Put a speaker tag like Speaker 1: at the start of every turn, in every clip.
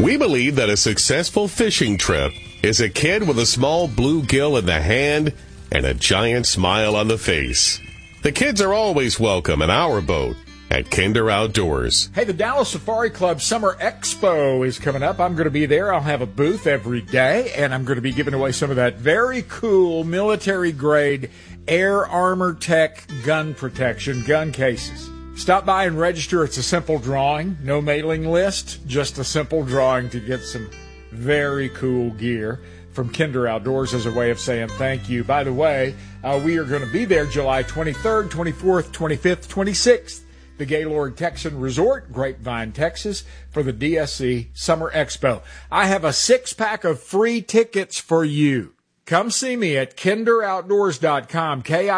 Speaker 1: We believe that a successful fishing trip is a kid with a small bluegill in the hand and a giant smile on the face. The kids are always welcome in our boat at Kinder Outdoors.
Speaker 2: Hey, the Dallas Safari Club Summer Expo is coming up. I'm going to be there. I'll have a booth every day, and I'm going to be giving away some of that very cool military-grade Air Armor Tech gun protection, gun cases. Stop by and register. It's a simple drawing. No mailing list, just a simple drawing to get some very cool gear from Kinder Outdoors as a way of saying thank you. By the way, we are going to be there July 23rd, 24th, 25th, 26th. The Gaylord Texan Resort, Grapevine, Texas, for the DSC Summer Expo. I have a 6-pack of free tickets for you. Come see me at kinderoutdoors.com,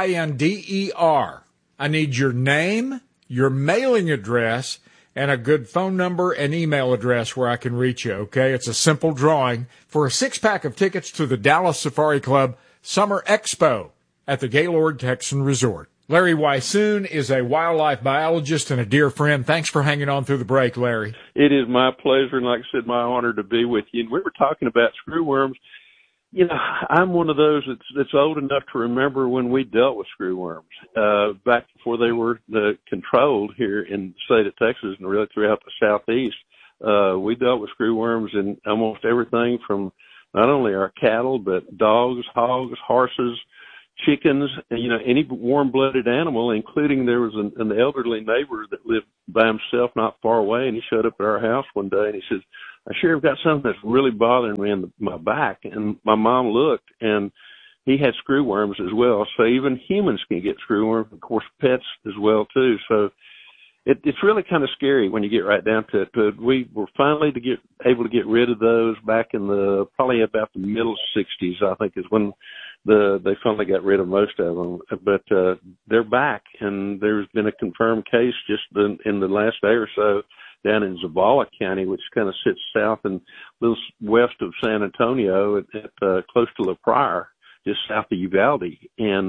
Speaker 2: Kinder. I need your name, your mailing address, and a good phone number and email address where I can reach you, okay? It's a simple drawing for a 6-pack of tickets to the Dallas Safari Club Summer Expo at the Gaylord Texan Resort. Larry Weissoon is a wildlife biologist and a dear friend. Thanks for hanging on through the break, Larry.
Speaker 3: It is my pleasure, and like I said, my honor to be with you. And we were talking about screwworms. You know, I'm one of those that's old enough to remember when we dealt with screwworms back before they were controlled here in the state of Texas and really throughout the southeast. We dealt with screwworms in almost everything from not only our cattle, but dogs, hogs, horses, chickens, you know, any warm-blooded animal, including there was an elderly neighbor that lived by himself not far away, and he showed up at our house one day, and he says, I sure have got something that's really bothering me in my back. And my mom looked, and he had screwworms as well. So even humans can get screwworms, of course, pets as well, too. So it's really kind of scary when you get right down to it. But we were finally able to get rid of those back in probably about the middle 60s, I think, is when they finally got rid of most of them. But they're back, and there's been a confirmed case just in the last day or so down in Zavala County, which kind of sits south and a little west of San Antonio at close to La Pryor, just south of Uvalde. And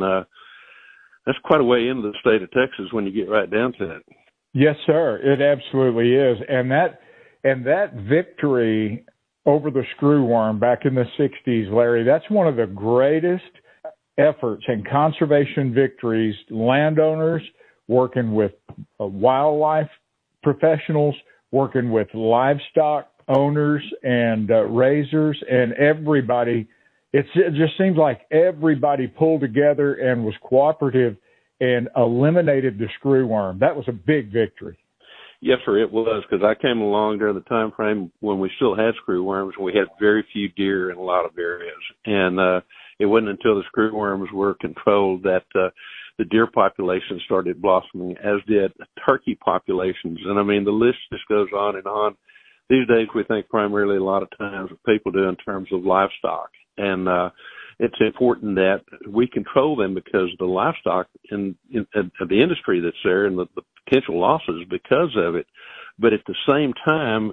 Speaker 3: that's quite a way into the state of Texas when you get right down to it.
Speaker 2: Yes, sir. It absolutely is. And that victory over the screwworm back in the 60s, Larry, that's one of the greatest efforts and conservation victories. Landowners working with wildlife professionals, working with livestock owners and raisers and everybody. It just seems like everybody pulled together and was cooperative and eliminated the screwworm. That was a big victory.
Speaker 3: Yes, sir, it was, because I came along during the time frame when we still had screwworms, and we had very few deer in a lot of areas. And it wasn't until the screwworms were controlled that the deer population started blossoming, as did turkey populations. And, I mean, the list just goes on and on. These days we think primarily a lot of times what people do in terms of livestock. And it's important that we control them because the livestock in the industry that's there and the potential losses because of it. But at the same time,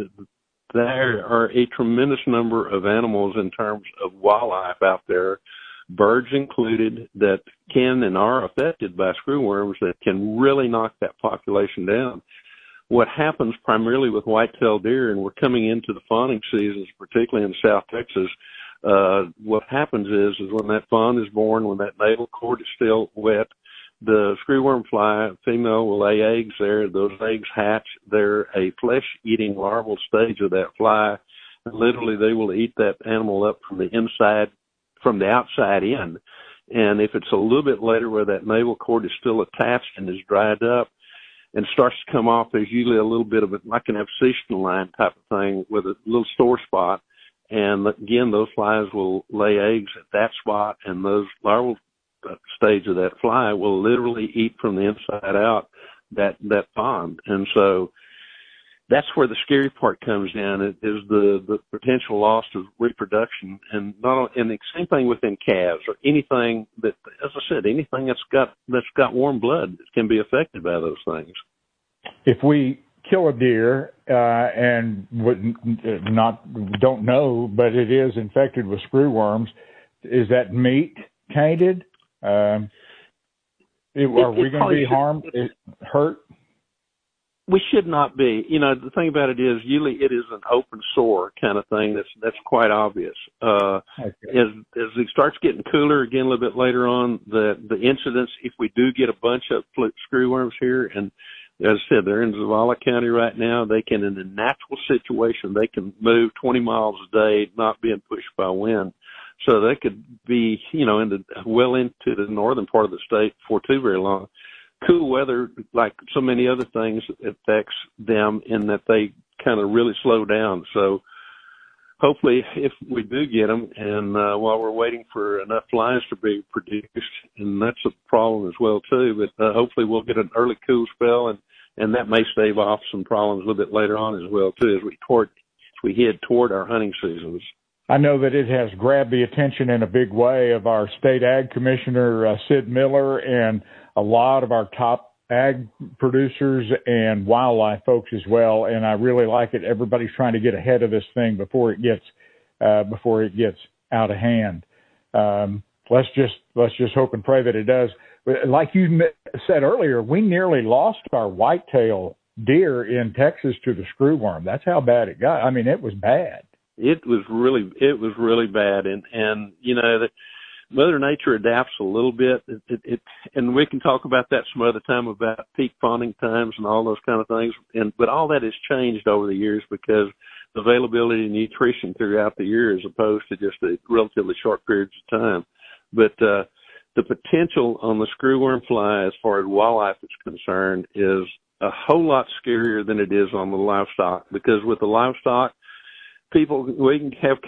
Speaker 3: there are a tremendous number of animals in terms of wildlife out there, birds included, that can and are affected by screwworms that can really knock that population down. What happens primarily with white-tailed deer, and we're coming into the fawning seasons, particularly in South Texas, what happens is when that fawn is born, when that navel cord is still wet, the screwworm fly, female, will lay eggs there. Those eggs hatch. They're a flesh-eating larval stage of that fly. And literally, they will eat that animal up from the outside in. And if it's a little bit later where that navel cord is still attached and is dried up and starts to come off, there's usually a little bit of it, like an abscission line type of thing with a little sore spot. And again, those flies will lay eggs at that spot, and those larval stage of that fly will literally eat from the inside out that fawn. And so that's where the scary part comes in, is the potential loss of reproduction. And and the same thing within calves or anything that, as I said, anything that's got warm blood can be affected by those things.
Speaker 2: If we kill a deer and don't know, but it is infected with screwworms, is that meat tainted? Are we going to be hurt?
Speaker 3: We should not be. The thing about it is usually it is an open sore kind of thing. That's quite obvious.
Speaker 2: Okay.
Speaker 3: As it starts getting cooler again a little bit later on, the incidence, if we do get a bunch of screwworms here, and as I said, they're in Zavala County right now, they can, in a natural situation, they can move 20 miles a day, not being pushed by wind. So they could be, well into the northern part of the state before too very long. Cool weather, like so many other things, affects them in that they kind of really slow down. So hopefully if we do get them, and while we're waiting for enough flies to be produced, and that's a problem as well too, but hopefully we'll get an early cool spell, and that may stave off some problems a little bit later on as well too, as we head toward our hunting seasons.
Speaker 2: I know that it has grabbed the attention in a big way of our state ag commissioner, Sid Miller, and a lot of our top ag producers and wildlife folks as well. And I really like it. Everybody's trying to get ahead of this thing before it gets out of hand. Let's just hope and pray that it does. Like you said earlier, we nearly lost our whitetail deer in Texas to the screwworm. That's how bad it got. I mean, it was bad.
Speaker 3: It was really bad, and that Mother Nature adapts a little bit. And we can talk about that some other time about peak fawning times and all those kind of things. But all that has changed over the years because the availability of nutrition throughout the year as opposed to just a relatively short periods of time. But the potential on the screwworm fly as far as wildlife is concerned is a whole lot scarier than it is on the livestock, because with the livestock, we can have